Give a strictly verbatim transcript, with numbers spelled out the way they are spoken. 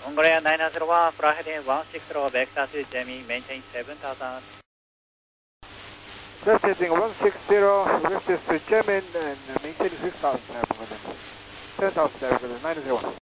Mongolia nine zero one, fly heading one six zero, vector to Jamie, maintain seven thousand. Just heading one six zero, vector to Jamie and maintaining six thousand, seven thousand, nine zero one.